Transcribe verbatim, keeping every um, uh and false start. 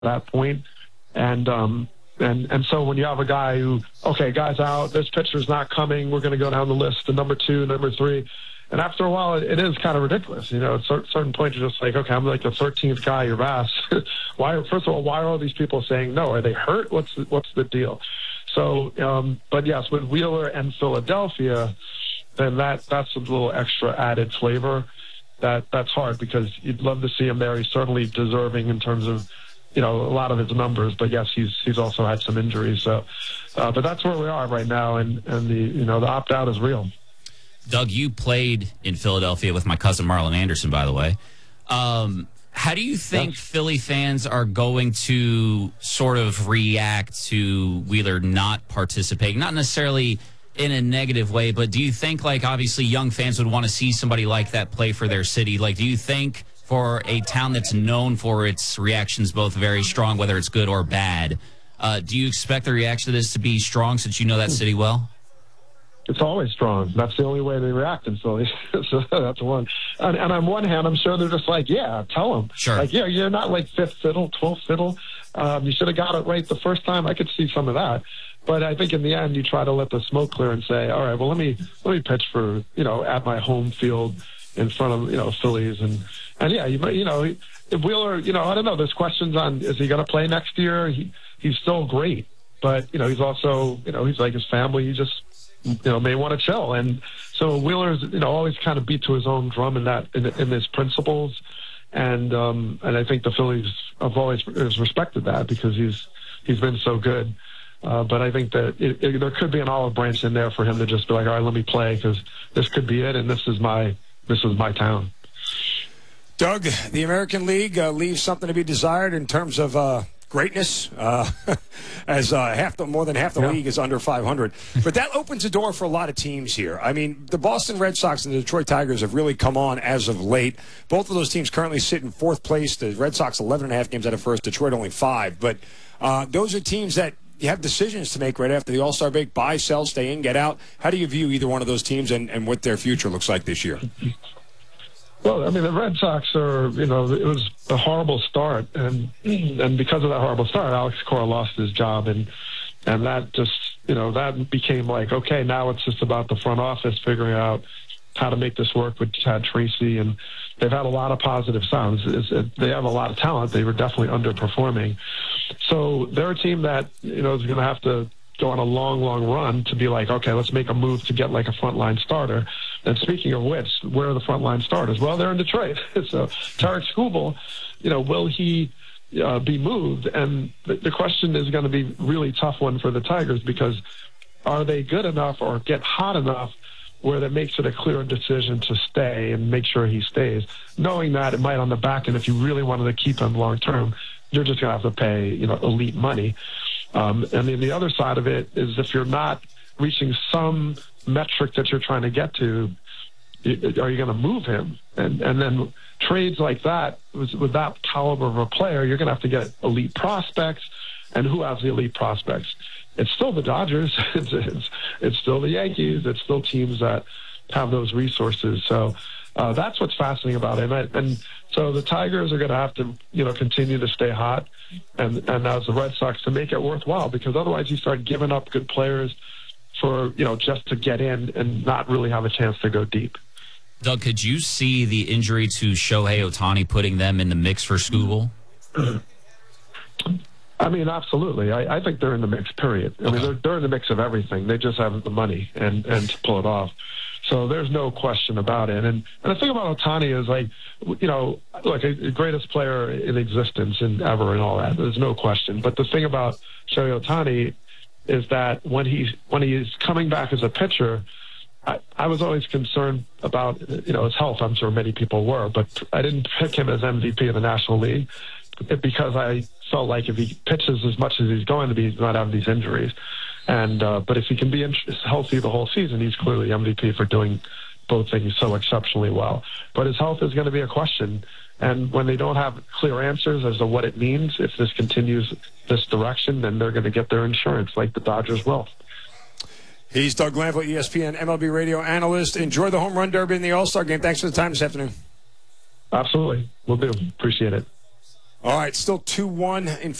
that point. And, um, and, and so when you have a guy who, okay, guy's out, this pitcher's not coming, we're going to go down the list to number two, number three. And after a while, it, it is kind of ridiculous. You know, at a certain point, you're just like, okay, I'm like the thirteenth guy you've asked. why, first of all, why are all these people saying no? Are they hurt? What's the, what's the deal? So, um, but yes, with Wheeler and Philadelphia, then that, that's a little extra added flavor. That that's hard because you'd love to see him there. He's certainly deserving in terms of, you know, a lot of his numbers. But yes, he's he's also had some injuries. So, uh, but that's where we are right now, and and the you know the opt out is real. Doug, you played in Philadelphia with my cousin Marlon Anderson, by the way. Um, how do you think yes. Philly fans are going to sort of react to Wheeler not participating? Not necessarily in a negative way, but do you think, like, obviously young fans would want to see somebody like that play for their city? Like, do you think for a town that's known for its reactions both very strong, whether it's good or bad, uh, do you expect the reaction to this to be strong since you know that city well? It's always strong. That's the only way they react in Philly. So that's one. And, and on one hand, I'm sure they're just like, yeah, tell them. Sure. Like, yeah, you're not like fifth fiddle, twelfth fiddle. Um, you should have got it right the first time. I could see some of that. But I think in the end, you try to let the smoke clear and say, all right, well, let me let me pitch for, you know, at my home field in front of, you know, Phillies. And, and yeah, you, you know, Wheeler, you know, I don't know. There's questions on, is he going to play next year? He, he's still great. But, you know, he's also, you know, he's like his family. He just, you know, may want to chill. And so Wheeler's, you know, always kind of beat to his own drum in that, in, in his principles. And, um, and I think the Phillies have always respected that because he's, he's been so good. Uh, but I think that it, it, there could be an olive branch in there for him to just be like, all right, let me play because this could be it. And this is my, this is my town. Doug, the American League uh, leaves something to be desired in terms of, uh, greatness, uh, as uh, half the more than half the yeah. league is under five hundred. But that opens the door for a lot of teams here. I mean, the Boston Red Sox and the Detroit Tigers have really come on as of late. Both of those teams currently sit in fourth place. The Red Sox eleven and a half games out of first, Detroit only five. But uh, those are teams that you have decisions to make right after the All-Star break: buy, sell, stay in, get out. How do you view either one of those teams and, and what their future looks like this year? Well, I mean, the Red Sox are, you know, it was a horrible start, and and because of that horrible start, Alex Cora lost his job, and and that just, you know, that became like, okay, now it's just about the front office figuring out how to make this work with Chad Tracy, and they've had a lot of positive sounds. It's, it, they have a lot of talent. They were definitely underperforming. So they're a team that, you know, is going to have to go on a long, long run to be like, okay, let's make a move to get like a frontline starter. And speaking of which, where are the frontline starters? Well, they're in Detroit. So Tarik Skubal, you know, will he uh, be moved? And the, the question is going to be a really tough one for the Tigers because are they good enough or get hot enough where that makes it a clear decision to stay and make sure he stays, knowing that it might on the back end, if you really wanted to keep him long term, you're just going to have to pay, you know, elite money. Um, and then the other side of it is if you're not reaching some metric that you're trying to get to, are you going to move him? And and then trades like that, with, with that caliber of a player, you're going to have to get elite prospects. And who has the elite prospects? It's still the Dodgers. It's, it's, it's still the Yankees. It's still teams that have those resources. So uh, that's what's fascinating about it. And, I, and so the Tigers are going to have to, you know, continue to stay hot, and and as the Red Sox to make it worthwhile, because otherwise you start giving up good players for, you know, just to get in and not really have a chance to go deep. Doug, could you see the injury to Shohei Ohtani putting them in the mix for Skubal? I mean, absolutely. I, I think they're in the mix, period. I okay. mean, they're, they're in the mix of everything. They just have the money and, and to pull it off. So there's no question about it. And, and the thing about Ohtani is, like, you know, look, a, a greatest player in existence and ever and all that. There's no question. But the thing about Shohei Ohtani is that when he's, when he is coming back as a pitcher, I, I was always concerned about, you know, his health. I'm sure many people were, but I didn't pick him as M V P of the National League because I felt like if he pitches as much as he's going to be, he's not having these injuries. And uh, but if he can be in, healthy the whole season, he's clearly M V P for doing both things so exceptionally well. But his health is going to be a question. And when they don't have clear answers as to what it means, if this continues this direction, then they're going to get their insurance like the Dodgers will. He's Doug Glanville, E S P N M L B radio analyst. Enjoy the home run derby in the All-Star game. Thanks for the time this afternoon. Absolutely. Will do. Appreciate it. All right, still two one in